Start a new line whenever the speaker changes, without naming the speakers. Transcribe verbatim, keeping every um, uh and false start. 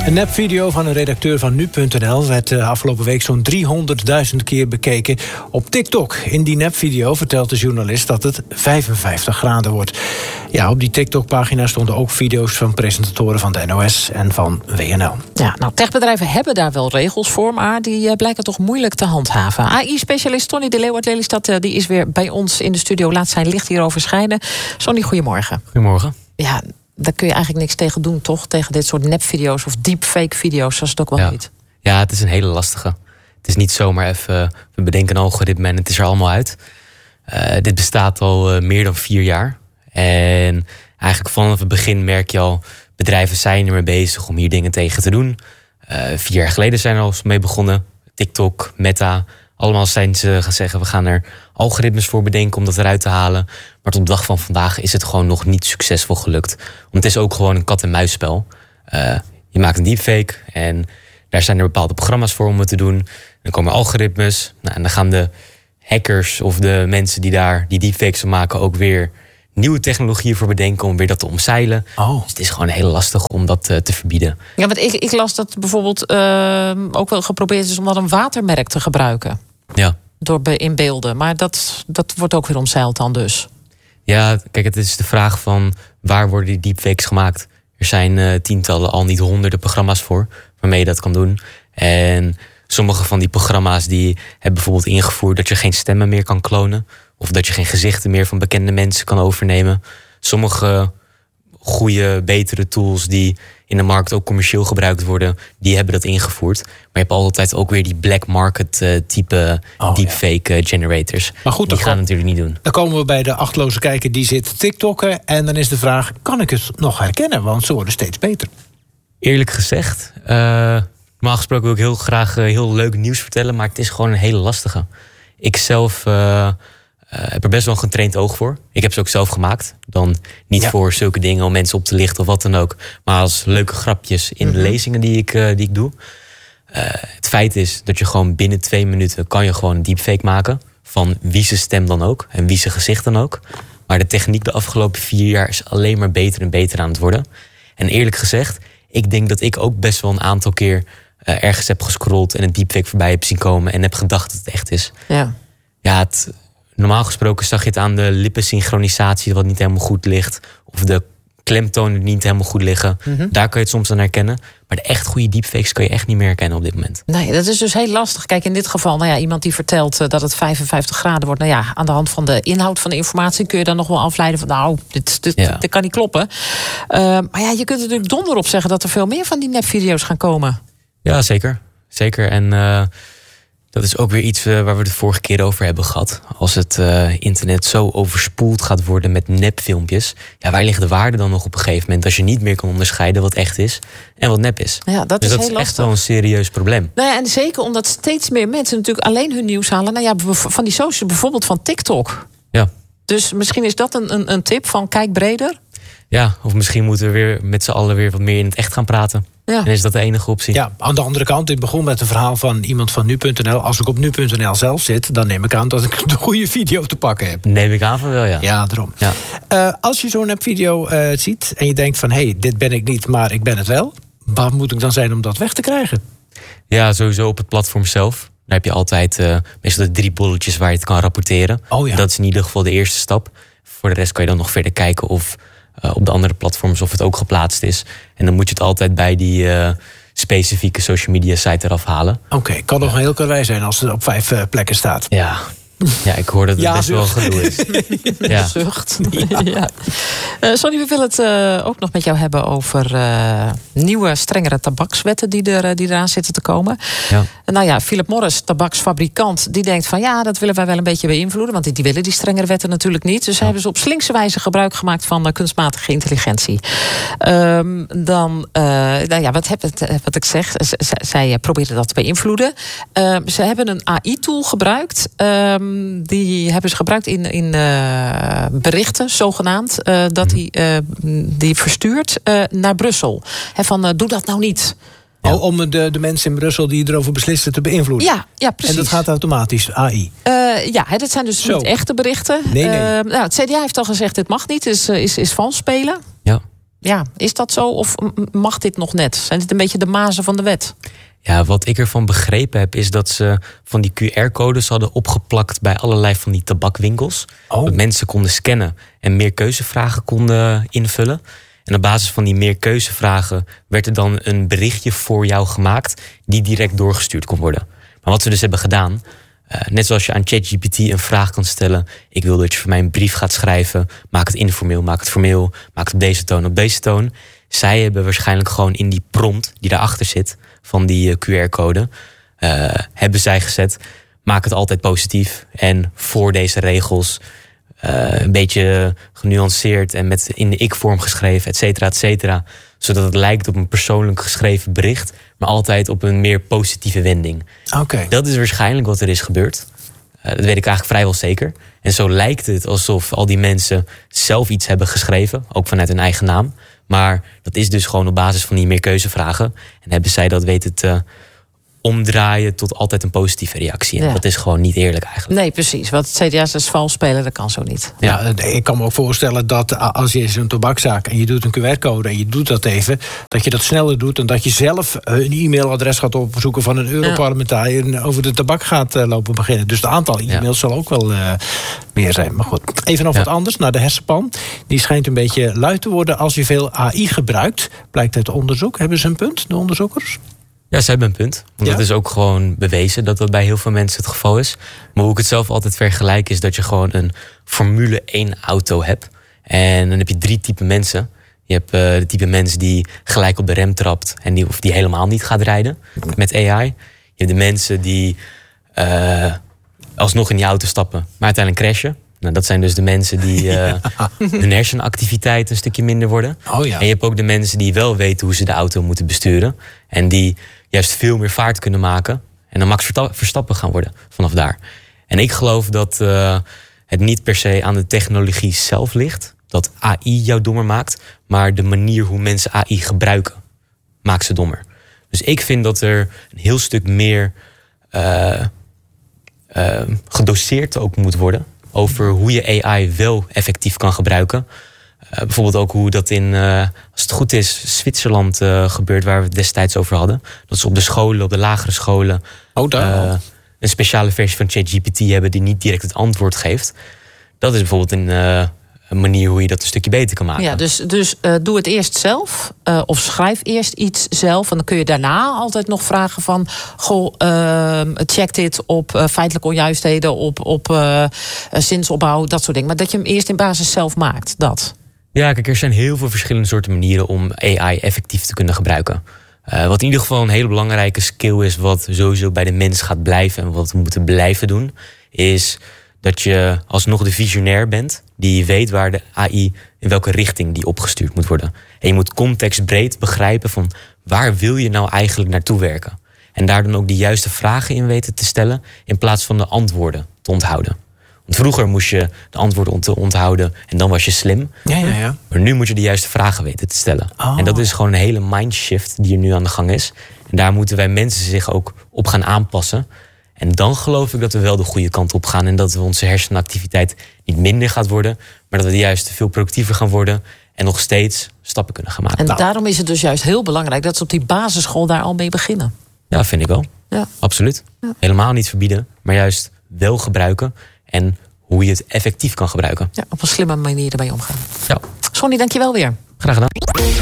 Een nepvideo van een redacteur van nu punt n l werd de afgelopen week zo'n driehonderdduizend keer bekeken op TikTok. In die nepvideo vertelt de journalist dat het vijfenvijftig graden wordt. Ja, op die TikTok-pagina stonden ook video's van presentatoren van de N O S en van W N L.
Ja, nou, techbedrijven hebben daar wel regels voor, maar die uh, blijken toch moeilijk te handhaven. A I-specialist Sonny de Leeuw uit Lelystad, uh, die is weer bij ons in de studio. Laat zijn licht hierover schijnen. Sonny, goedemorgen.
Goedemorgen.
Ja, daar kun je eigenlijk niks tegen doen, toch? Tegen dit soort nepvideo's of deepfake-video's, zoals het ook wel
ja.
heet.
Ja, het is een hele lastige. Het is niet zomaar even, we bedenken een algoritme en het is er allemaal uit. Uh, dit bestaat al uh, meer dan vier jaar. En eigenlijk vanaf het begin merk je al, bedrijven zijn ermee bezig om hier dingen tegen te doen. Uh, vier jaar geleden zijn er al mee begonnen. TikTok, Meta, allemaal zijn ze gaan zeggen, we gaan er algoritmes voor bedenken om dat eruit te halen. Maar tot de dag van vandaag is het gewoon nog niet succesvol gelukt. Want het is ook gewoon een kat-en-muisspel. Uh, je maakt een deepfake en daar zijn er bepaalde programma's voor om het te doen. Dan komen algoritmes. Nou, en dan gaan de hackers of de mensen die daar die deepfakes van maken ook weer nieuwe technologieën voor bedenken om weer dat te omzeilen.
Oh.
Dus het is gewoon heel lastig om dat uh, te verbieden.
Ja, want ik, ik las dat bijvoorbeeld uh, ook wel geprobeerd is om dat een watermerk te gebruiken.
Ja.
Door be- in beelden. Maar dat, dat wordt ook weer omzeild dan dus.
Ja, kijk, het is de vraag van waar worden die deepfakes gemaakt? Er zijn uh, tientallen, al niet honderden programma's voor waarmee je dat kan doen. En sommige van die programma's die hebben bijvoorbeeld ingevoerd dat je geen stemmen meer kan klonen. Of dat je geen gezichten meer van bekende mensen kan overnemen. Sommige goede, betere tools die in de markt ook commercieel gebruikt worden, die hebben dat ingevoerd. Maar je hebt altijd ook weer die black market uh, type
oh,
deepfake
ja.
generators.
Maar goed,
die gaan het natuurlijk niet doen.
Dan komen we bij de achtloze kijker die zit te TikTokken. En dan is de vraag, kan ik het nog herkennen? Want ze worden steeds beter.
Eerlijk gezegd, uh, normaal gesproken wil ik heel graag uh, heel leuk nieuws vertellen, maar het is gewoon een hele lastige. Ik zelf uh, uh, heb er best wel een getraind oog voor. Ik heb ze ook zelf gemaakt. Dan niet ja. voor zulke dingen om mensen op te lichten of wat dan ook. Maar als leuke grapjes in mm-hmm. de lezingen die ik, uh, die ik doe. Uh, het feit is dat je gewoon binnen twee minuten kan je gewoon een deepfake maken. Van wie zijn stem dan ook. En wie zijn gezicht dan ook. Maar de techniek de afgelopen vier jaar is alleen maar beter en beter aan het worden. En eerlijk gezegd, ik denk dat ik ook best wel een aantal keer uh, ergens heb gescrolld en een deepfake voorbij heb zien komen en heb gedacht dat het echt is.
Ja,
ja het, normaal gesproken zag je het aan de lippensynchronisatie wat niet helemaal goed ligt. Of de klemtonen die niet helemaal goed liggen. Mm-hmm. Daar kan je het soms aan herkennen. Maar de echt goede deepfakes kan je echt niet meer herkennen op dit moment.
Nee, dat is dus heel lastig. Kijk, in dit geval, nou ja, iemand die vertelt uh, dat het vijfenvijftig graden wordt. Nou ja, aan de hand van de inhoud van de informatie kun je dan nog wel afleiden van, nou, dit, dit, ja. dit kan niet kloppen. Uh, maar ja, je kunt er natuurlijk donder op zeggen dat er veel meer van die nepvideo's gaan komen.
Ja, zeker. Zeker. En uh, dat is ook weer iets uh, waar we het de vorige keer over hebben gehad. Als het uh, internet zo overspoeld gaat worden met nepfilmpjes, ja, waar ligt de waarde dan nog op een gegeven moment als je niet meer kan onderscheiden wat echt is en wat nep is?
Ja, dat
dus
is
dat
heel
is echt wel een serieus probleem.
Nou ja, en zeker omdat steeds meer mensen natuurlijk alleen hun nieuws halen. Nou ja, van die social, bijvoorbeeld van TikTok.
Ja.
Dus misschien is dat een, een, een tip van kijk breder.
Ja, of misschien moeten we weer met z'n allen weer wat meer in het echt gaan praten. Ja. En is dat de enige optie?
Ja, aan de andere kant, ik begon met een verhaal van iemand van nu punt n l. Als ik op nu punt n l zelf zit, dan neem ik aan dat ik de goede video te pakken heb.
Neem ik aan van wel, ja.
Ja, daarom.
Ja.
Uh, als je zo'n video uh, ziet en je denkt van, hé, hey, dit ben ik niet, maar ik ben het wel. Waar moet ik dan zijn om dat weg te krijgen?
Ja, sowieso op het platform zelf. Daar heb je altijd uh, meestal de drie bolletjes waar je het kan rapporteren.
Oh, ja.
Dat is in ieder geval de eerste stap. Voor de rest kan je dan nog verder kijken of uh, op de andere platforms of het ook geplaatst is. En dan moet je het altijd bij die uh, specifieke social media site eraf halen.
Oké, okay, kan nog een heel karwei zijn als het op vijf uh, plekken staat.
Ja. Ja, ik hoor dat het
ja,
best
zucht.
wel gedoe is.
Ja. Zucht. Ja. Ja. Uh, Sonny, we willen het uh, ook nog met jou hebben over uh, nieuwe, strengere tabakswetten die, er, uh, die eraan zitten te komen.
Ja.
Uh, nou ja, Philip Morris, tabaksfabrikant, die denkt van ja, dat willen wij wel een beetje beïnvloeden. Want die, die willen die strengere wetten natuurlijk niet. Dus ja. hebben ze op slinkse wijze gebruik gemaakt van uh, kunstmatige intelligentie. Um, dan, uh, nou ja, wat, heb het, wat ik zeg, z- z- zij uh, proberen dat te beïnvloeden. Uh, ze hebben een A I-tool gebruikt. Um, Die hebben ze gebruikt in, in uh, berichten, zogenaamd. Uh, dat hij uh, die verstuurt uh, naar Brussel. He, van, uh, doe dat nou niet.
Ja. Oh, om de, de mensen in Brussel die erover beslissen te beïnvloeden?
Ja, ja, precies.
En dat gaat automatisch, A I?
Uh, ja, he, dat zijn dus
Zo.
niet echte berichten.
Nee, nee.
Uh, nou, het C D A heeft al gezegd, dit mag niet. Het is, is, is vals spelen.
Ja.
ja, is dat zo of mag dit nog net? Zijn dit een beetje de mazen van de wet?
Ja, wat ik ervan begrepen heb, is dat ze van die Q R-codes hadden opgeplakt bij allerlei van die tabakwinkels. Oh. Dat mensen konden scannen en meer keuzevragen konden invullen. En op basis van die meer keuzevragen werd er dan een berichtje voor jou gemaakt die direct doorgestuurd kon worden. Maar wat ze dus hebben gedaan, uh, net zoals je aan ChatGPT een vraag kan stellen, ik wil dat je voor mij een brief gaat schrijven, maak het informeel, maak het formeel, maak het op deze toon, op deze toon. Zij hebben waarschijnlijk gewoon in die prompt die daarachter zit van die Q R-code, uh, hebben zij gezet, maak het altijd positief en voor deze regels uh, een beetje genuanceerd en met in de ik-vorm geschreven, et cetera, et cetera. Zodat het lijkt op een persoonlijk geschreven bericht, maar altijd op een meer positieve wending.
Okay.
Dat is waarschijnlijk wat er is gebeurd. Uh, dat weet ik eigenlijk vrijwel zeker. En zo lijkt het alsof al die mensen zelf iets hebben geschreven, ook vanuit hun eigen naam. Maar dat is dus gewoon op basis van die meer keuzevragen. En hebben zij dat weten te omdraaien tot altijd een positieve reactie. En ja. dat is gewoon niet eerlijk eigenlijk.
Nee, precies. Want het C D A is vals spelen, dat kan zo niet.
Ja, ik kan me ook voorstellen dat als je zo'n tabakzaak en je doet een Q R-code en je doet dat even, dat je dat sneller doet dan dat je zelf een e-mailadres gaat opzoeken van een Europarlementariër en over de tabak gaat lopen beginnen. Dus het aantal e-mails ja. zal ook wel uh, meer zijn. Maar goed, even nog ja. wat anders naar de hersenpan. Die schijnt een beetje lui te worden als je veel A I gebruikt. Blijkt uit onderzoek. Hebben ze een punt, de onderzoekers?
Ja, ze hebben een punt. Want ja? dat is ook gewoon bewezen dat dat bij heel veel mensen het geval is. Maar hoe ik het zelf altijd vergelijk is dat je gewoon een Formule één auto hebt. En dan heb je drie typen mensen. Je hebt uh, de type mens die gelijk op de rem trapt en die, of die helemaal niet gaat rijden met A I. Je hebt de mensen die uh, alsnog in die auto stappen, maar uiteindelijk crashen. Nou, dat zijn dus de mensen die uh, hun hersenactiviteit een stukje minder worden.
Oh ja.
En je hebt ook de mensen die wel weten hoe ze de auto moeten besturen. En die juist veel meer vaart kunnen maken. En dan Max Verstappen gaan worden vanaf daar. En ik geloof dat uh, het niet per se aan de technologie zelf ligt. Dat A I jou dommer maakt. Maar de manier hoe mensen A I gebruiken maakt ze dommer. Dus ik vind dat er een heel stuk meer uh, uh, gedoseerd ook moet worden over hoe je A I wel effectief kan gebruiken. Uh, bijvoorbeeld ook hoe dat in, uh, als het goed is, Zwitserland uh, gebeurt, waar we het destijds over hadden. Dat ze op de scholen, op de lagere scholen,
oh, daar. Uh,
een speciale versie van ChatGPT hebben die niet direct het antwoord geeft. Dat is bijvoorbeeld een, uh, een manier hoe je dat een stukje beter kan maken.
Ja, dus, dus uh, doe het eerst zelf. Uh, of schrijf eerst iets zelf. En dan kun je daarna altijd nog vragen van, goh, uh, check dit op uh, feitelijke onjuistheden, op, op uh, zinsopbouw, dat soort dingen. Maar dat je hem eerst in basis zelf maakt, dat.
Ja, kijk, er zijn heel veel verschillende soorten manieren om A I effectief te kunnen gebruiken. Uh, wat in ieder geval een hele belangrijke skill is, wat sowieso bij de mens gaat blijven en wat we moeten blijven doen, is dat je alsnog de visionair bent, die weet waar de A I, in welke richting die opgestuurd moet worden. En je moet contextbreed begrijpen van waar wil je nou eigenlijk naartoe werken. En daar dan ook de juiste vragen in weten te stellen, in plaats van de antwoorden te onthouden. Want vroeger moest je de antwoorden onthouden en dan was je slim.
Ja, ja, ja.
Maar nu moet je de juiste vragen weten te stellen.
Oh.
En dat is gewoon een hele mindshift die er nu aan de gang is. En daar moeten wij mensen zich ook op gaan aanpassen. En dan geloof ik dat we wel de goede kant op gaan. En dat we onze hersenactiviteit niet minder gaat worden, maar dat we juist veel productiever gaan worden en nog steeds stappen kunnen gaan maken.
En
nou.
daarom is het dus juist heel belangrijk dat ze op die basisschool daar al mee beginnen.
Ja, vind ik wel.
Ja.
Absoluut. Ja. Helemaal niet verbieden, maar juist wel gebruiken en hoe je het effectief kan gebruiken.
Ja, op een slimme manier ermee omgaan.
Ja.
Sonny, dank je wel weer.
Graag gedaan.